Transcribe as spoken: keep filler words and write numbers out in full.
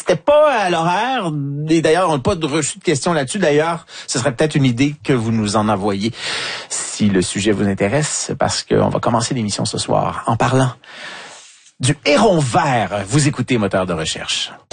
c'était pas à l'horaire. Et d'ailleurs, on n'a pas de reçu de questions là-dessus. D'ailleurs, ce serait peut-être une idée que vous nous en envoyiez si le sujet vous intéresse, parce qu'on va commencer l'émission ce soir en parlant du héron vert. Vous écoutez Moteur de recherche.